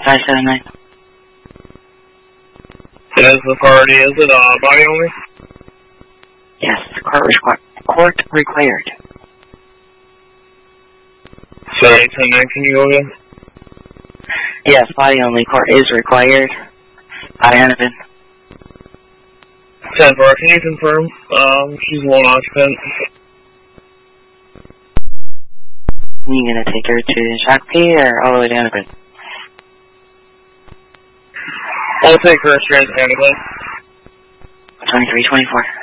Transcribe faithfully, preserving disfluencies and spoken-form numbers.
five seven nine. Is the party, is it uh, body only? Yes, court, requ court required. Sorry, ten nine, can you go again? Yes, body only, court is required. By Hannibin. ten four, can you confirm? Um, she's one occupant. You gonna take her to Shakti or all the way to Hannibin? I'll take her straight to Hannibin. twenty-three twenty-four.